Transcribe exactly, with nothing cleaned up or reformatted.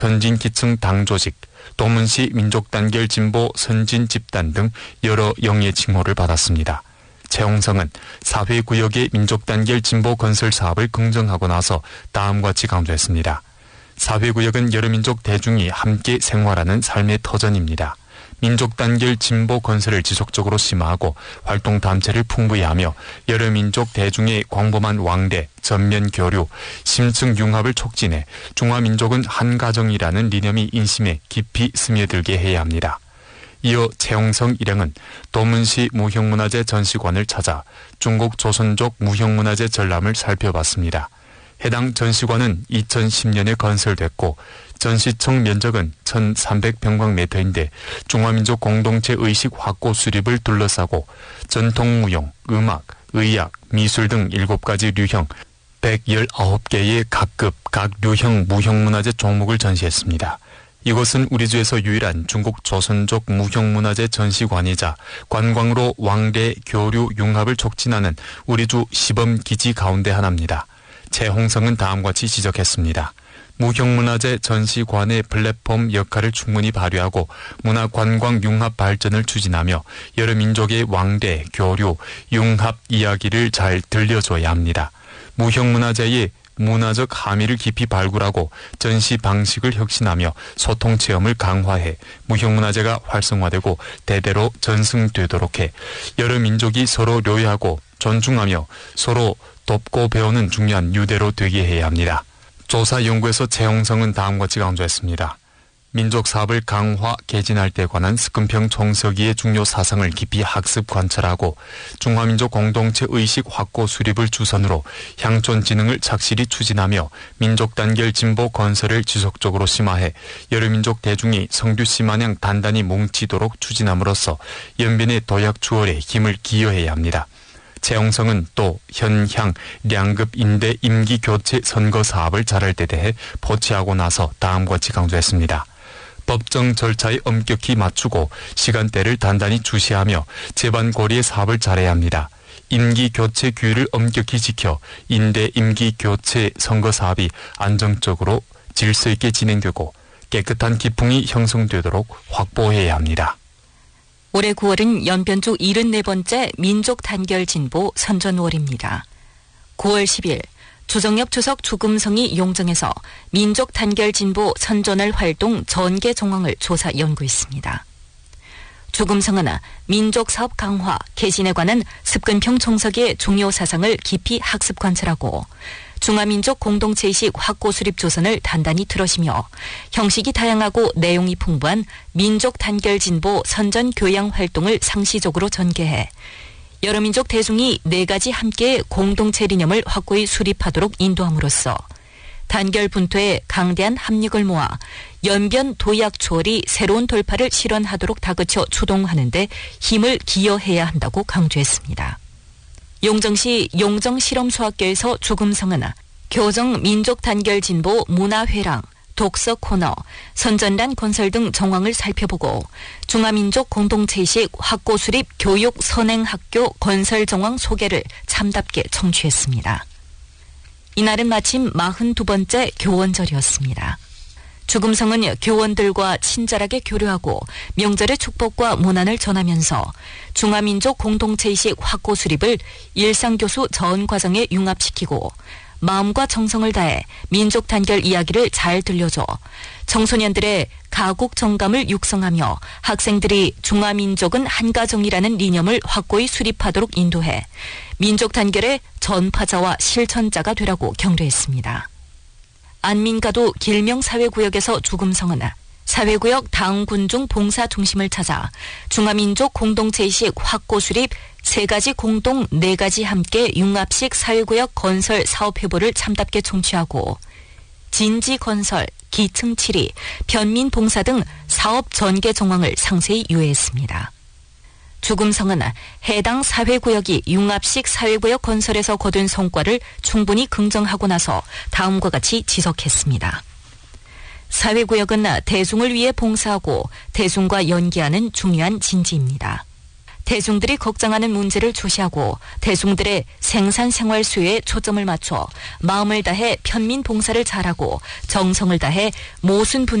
선진기층 당조직, 도문시 민족단결 진보 선진집단 등 여러 영예 칭호를 받았습니다. 최홍성은 사회구역의 민족단결 진보 건설 사업을 긍정하고 나서 다음과 같이 강조했습니다. 사회구역은 여러 민족 대중이 함께 생활하는 삶의 터전입니다. 민족단결 진보 건설을 지속적으로 심화하고 활동단체를 풍부히 하며 여러 민족 대중의 광범한 왕래, 전면 교류, 심층 융합을 촉진해 중화민족은 한 가정이라는 리념이 인심에 깊이 스며들게 해야 합니다. 이어 최홍성 일행은 도문시 무형문화재 전시관을 찾아 중국 조선족 무형문화재 전람을 살펴봤습니다. 해당 전시관은 이천십 년에 건설됐고 전시청 면적은 천삼백 평방미터인데 중화민족 공동체 의식 확고 수립을 둘러싸고 전통무용, 음악, 의학, 미술 등 일곱 가지 류형 백십구 개의 각급 각 류형 무형문화재 종목을 전시했습니다. 이곳은 우리 주에서 유일한 중국 조선족 무형문화재 전시관이자 관광으로 왕래, 교류, 융합을 촉진하는 우리 주 시범기지 가운데 하나입니다. 최홍성은 다음과 같이 지적했습니다. 무형문화재 전시관의 플랫폼 역할을 충분히 발휘하고 문화관광 융합 발전을 추진하며 여러 민족의 왕래, 교류, 융합 이야기를 잘 들려줘야 합니다. 무형문화재의 문화적 함의를 깊이 발굴하고 전시 방식을 혁신하며 소통 체험을 강화해 무형문화재가 활성화되고 대대로 전승되도록 해 여러 민족이 서로 료해하고 존중하며 서로 돕고 배우는 중요한 유대로 되게 해야 합니다. 조사 연구에서 최홍성은 다음과 같이 강조했습니다. 민족 사업을 강화, 개진할 때 관한 스금평 총서기의 중요 사상을 깊이 학습 관찰하고 중화민족 공동체 의식 확고 수립을 주선으로 향촌 진흥을 착실히 추진하며 민족 단결 진보 건설을 지속적으로 심화해 여러 민족 대중이 성규씨 마냥 단단히 뭉치도록 추진함으로써 연변의 도약 추월에 힘을 기여해야 합니다. 최홍성은 또 현향, 량급 임대 임기 교체 선거 사업을 잘할 때 대해 포치하고 나서 다음과 같이 강조했습니다. 법정 절차에 엄격히 맞추고 시간대를 단단히 주시하며 재반 고리의 사업을 잘해야 합니다. 임기 교체 규율을 엄격히 지켜 임대 임기 교체 선거 사업이 안정적으로 질서 있게 진행되고 깨끗한 기풍이 형성되도록 확보해야 합니다. 올해 구월은 연변주 칠십사 번째 민족 단결 진보 선전월입니다. 구월 십일 주정엽 주석 주금성이 용정에서 민족 단결 진보 선전월 활동 전개 정황을 조사 연구했습니다. 주금성은 민족 사업 강화, 개진에 관한 습근평 총서기의 중요 사상을 깊이 학습 관찰하고 중화민족 공동체의식 확고 수립 조선을 단단히 들으시며 형식이 다양하고 내용이 풍부한 민족 단결 진보 선전 교양 활동을 상시적으로 전개해 여러 민족 대중이 네 가지 함께의 공동체 리념을 확고히 수립하도록 인도함으로써 단결 분토에 강대한 합력을 모아 연변 도약 초월이 새로운 돌파를 실현하도록 다그쳐 추동하는 데 힘을 기여해야 한다고 강조했습니다. 용정시 용정실험소학교에서 주금성은 교정 민족 단결 진보 문화회랑, 독서 코너, 선전란 건설 등 정황을 살펴보고 중화민족 공동체의식 확고 수립 교육 선행학교 건설 정황 소개를 참답게 청취했습니다. 이날은 마침 사십이 번째 교원절이었습니다. 주금성은 교원들과 친절하게 교류하고 명절의 축복과 문안을 전하면서 중화민족 공동체의식 확고 수립을 일상교수 전 과정에 융합시키고 마음과 정성을 다해 민족 단결 이야기를 잘 들려줘 청소년들의 가국 정감을 육성하며 학생들이 중화민족은 한 가정이라는 리념을 확고히 수립하도록 인도해 민족 단결의 전파자와 실천자가 되라고 격려했습니다. 안민가도 길명사회구역에서 주금성은 사회구역 당군중 봉사 중심을 찾아 중화민족 공동체의식 확고 수립 세 가지 공동 네 가지 함께 융합식 사회구역 건설 사업 회보를 참답게 청취하고 진지 건설, 기층 칠이, 변민 봉사 등 사업 전개 정황을 상세히 유의했습니다. 주금성은 해당 사회구역이 융합식 사회구역 건설에서 거둔 성과를 충분히 긍정하고 나서 다음과 같이 지적했습니다. 사회구역은 대중을 위해 봉사하고 대중과 연계하는 중요한 진지입니다. 대중들이 걱정하는 문제를 주시하고 대중들의 생산 생활 수요에 초점을 맞춰 마음을 다해 편민 봉사를 잘하고 정성을 다해 모순 분